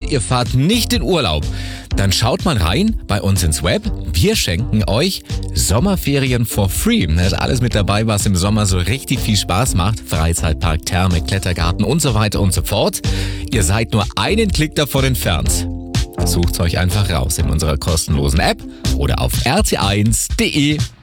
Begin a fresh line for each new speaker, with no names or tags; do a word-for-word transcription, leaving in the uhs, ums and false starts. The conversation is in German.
ihr fahrt nicht in Urlaub, dann schaut mal rein bei uns ins Web. Wir schenken euch Sommerferien for free. Da ist alles mit dabei, was im Sommer so richtig viel Spaß macht. Freizeitpark, Therme, Klettergarten und so weiter und so fort. Ihr seid nur einen Klick davon entfernt. Sucht's euch einfach raus in unserer kostenlosen App oder auf r t eins punkt d e.